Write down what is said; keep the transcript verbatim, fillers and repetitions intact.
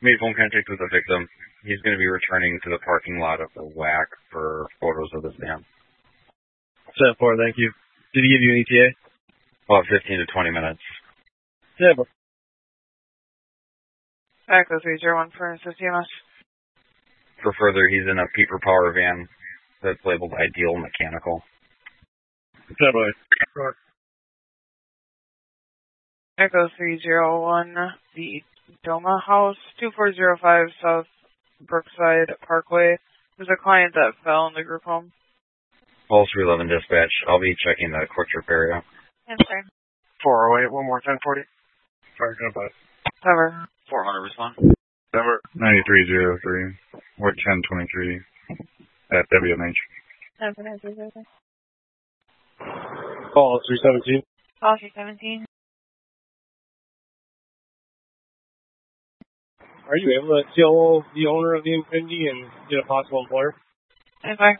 Made phone contact with the victim. He's going to be returning to the parking lot of the W A C for photos of the van. ten four, thank you. Did he give you an E T A? About fifteen to twenty minutes. ten four. Echo three zero one for C M S. For further, he's in a Peeper Power van that's labeled Ideal Mechanical. ten four. Echo three zero one, the Doma House, two four zero five South Brookside Parkway. There's a client that fell in the group home. Pulse three eleven dispatch. I'll be checking the Quick Trip area. Yes, sir. four oh eight, one more, ten forty. Sorry, go bus. Cover. four hundred respond. Denver. ninety-three oh three. We're ten twenty-three at W M H. Call three seventeen. Call three seventeen. Are you able to tell the owner of the Infinity and get a possible employer? Yes, sir.